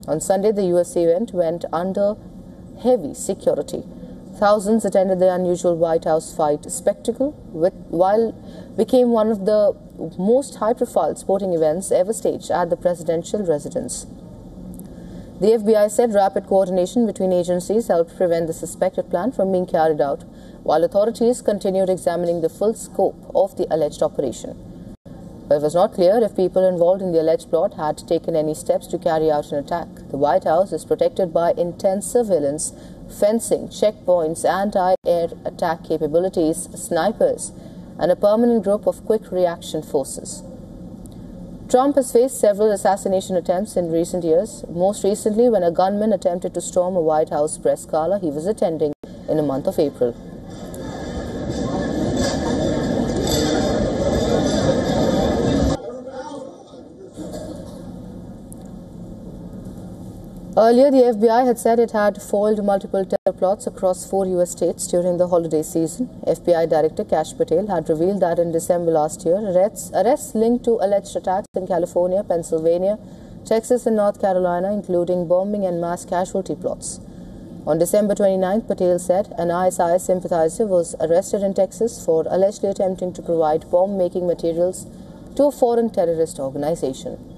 On Sunday, the USA event went under heavy security. Thousands attended the unusual White House fight spectacle, while became one of the most high-profile sporting events ever staged at the presidential residence. The FBI said rapid coordination between agencies helped prevent the suspected plan from being carried out, while authorities continued examining the full scope of the alleged operation. But it was not clear if people involved in the alleged plot had taken any steps to carry out an attack. The White House is protected by intense surveillance, fencing, checkpoints, anti-air attack capabilities, snipers, and a permanent group of quick reaction forces. Trump has faced several assassination attempts in recent years, most recently when a gunman attempted to storm a White House press gala he was attending in the month of April. Earlier, the FBI had said it had foiled multiple terror plots across 4 U.S. states during the holiday season. FBI Director Kash Patel had revealed that in December last year, arrests linked to alleged attacks in California, Pennsylvania, Texas and North Carolina, including bombing and mass casualty plots. On December 29th, Patel said an ISIS sympathizer was arrested in Texas for allegedly attempting to provide bomb-making materials to a foreign terrorist organization.